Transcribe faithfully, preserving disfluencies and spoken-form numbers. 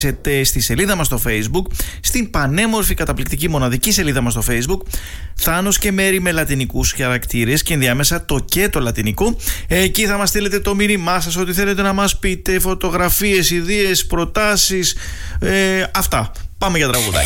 στη σελίδα μας στο Facebook, στην πανέμορφη, καταπληκτική, μοναδική σελίδα μας στο Facebook, Θάνος και Μέρη με λατινικούς χαρακτήρες και ενδιάμεσα το και το λατινικό. Εκεί θα μας στείλετε το μήνυμά σας, ό,τι θέλετε να μας πείτε, φωτογραφίες, ιδέες, προτάσεις, ε, αυτά. Πάμε για τραγουδάκι.